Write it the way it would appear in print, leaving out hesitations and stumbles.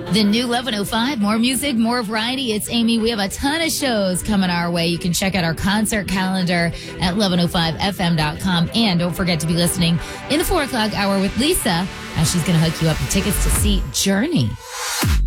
The new 1105, more music, more variety. It's Amy. We have a ton of shows coming our way. You can check out our concert calendar at 1105fm.com. And don't forget to be listening in the 4 o'clock hour with Lisa, as she's going to hook you up with tickets to see Journey.